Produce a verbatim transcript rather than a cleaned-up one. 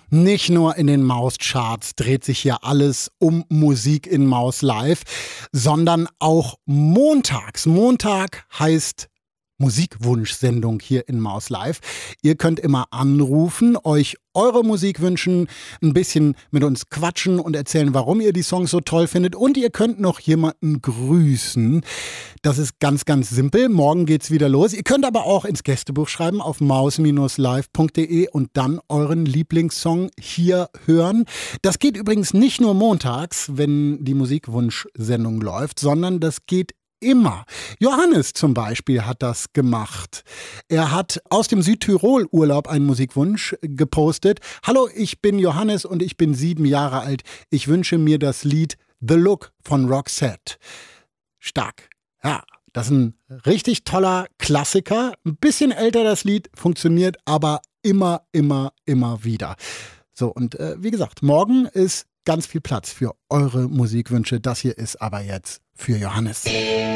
Nicht nur in den Mauscharts dreht sich hier alles um Musik in Maus Live, sondern auch montags. Montag heißt Musikwunschsendung hier in Maus Live. Ihr könnt immer anrufen, euch eure Musik wünschen, ein bisschen mit uns quatschen und erzählen, warum ihr die Songs so toll findet. Und ihr könnt noch jemanden grüßen. Das ist ganz, ganz simpel. Morgen geht's wieder los. Ihr könnt aber auch ins Gästebuch schreiben auf maus live punkt de und dann euren Lieblingssong hier hören. Das geht übrigens nicht nur montags, wenn die Musikwunschsendung läuft, sondern das geht immer. Johannes zum Beispiel hat das gemacht. Er hat aus dem Südtirol-Urlaub einen Musikwunsch gepostet. Hallo, ich bin Johannes und ich bin sieben Jahre alt. Ich wünsche mir das Lied The Look von Roxette. Stark. Ja, das ist ein richtig toller Klassiker. Ein bisschen älter das Lied, funktioniert aber immer, immer, immer wieder. So, und äh, wie gesagt, morgen ist ganz viel Platz für eure Musikwünsche. Das hier ist aber jetzt für Johannes.